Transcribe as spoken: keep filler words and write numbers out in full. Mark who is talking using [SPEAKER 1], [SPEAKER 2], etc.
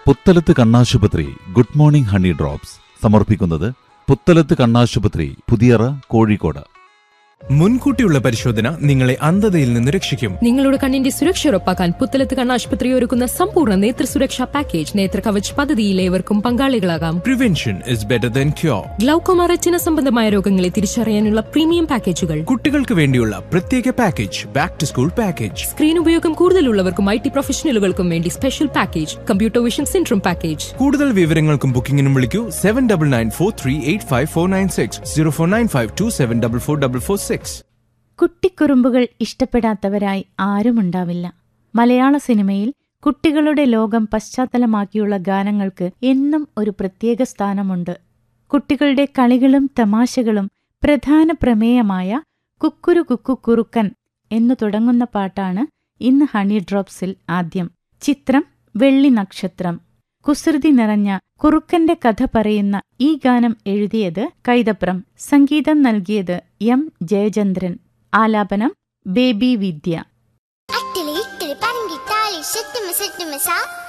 [SPEAKER 1] പുത്തലത്ത് കണ്ണാശുപത്രി good morning honey drops സമർപ്പിക്കുന്നത് പുത്തലത്ത് കണ്ണാശുപത്രി, പുതിയറ, കോഴിക്കോട്.
[SPEAKER 2] മുൻകൂട്ടിയുള്ള പരിശോധന നിങ്ങളെ അന്ധതയിൽ നിന്ന് രക്ഷിക്കും.
[SPEAKER 3] നിങ്ങളുടെ കണ്ണിന്റെ സുരക്ഷ ഉറപ്പാക്കാൻ പുത്തലത്ത് കണ്ണാശുപത്രി ഒരുക്കുന്ന സമ്പൂർണ്ണ നേത്ര സുരക്ഷാ പാക്കേജ് നേത്ര കവച് പദ്ധതിയിൽ ഏവർക്കും പങ്കാളികളാകാം.
[SPEAKER 2] Prevention is better than cure.
[SPEAKER 3] Glaucoma, retina സംബന്ധമായ രോഗങ്ങളെ തിരിച്ചറിയാനുള്ള പ്രീമിയം പാക്കേജുകൾ,
[SPEAKER 2] കുട്ടികൾക്ക് വേണ്ടിയുള്ള പ്രത്യേക package, back to school package,
[SPEAKER 3] screen ഉപയോഗം കൂടുതലുള്ളവർക്കും ഐ ടി പ്രൊഫഷണലുകൾക്കും വേണ്ടി special package, computer vision syndrome package.
[SPEAKER 2] കൂടുതൽ വിവരങ്ങൾക്കും ബുക്കിംഗിനും വിളിക്കൂ seven double nine four three eight five four nine six zero four nine five to seven double four double four six.
[SPEAKER 4] കുട്ടിക്കുറുമ്പുകൾ ഇഷ്ടപ്പെടാത്തവരായി ആരുമുണ്ടാവില്ല. മലയാള സിനിമയിൽ കുട്ടികളുടെ ലോകം പശ്ചാത്തലമാക്കിയുള്ള ഗാനങ്ങൾക്ക് എന്നും ഒരു പ്രത്യേക സ്ഥാനമുണ്ട്. കുട്ടികളുടെ കളികളും തമാശകളും പ്രധാന പ്രമേയമായ കുക്കുരു കുക്കു കുറുക്കൻ എന്നു തുടങ്ങുന്ന പാട്ടാണ് ഇന്ന് ഹണി ഡ്രോപ്സിൽ ആദ്യം. ചിത്രം വെള്ളി നക്ഷത്രം. കുസൃതി നിറഞ്ഞ കുറുക്കന്റെ കഥ പറയുന്ന ഈ ഗാനം എഴുതിയത് കൈതപ്രം, സംഗീതം നൽകിയത് എം ജയചന്ദ്രൻ, ആലാപനം ബേബി വിദ്യ.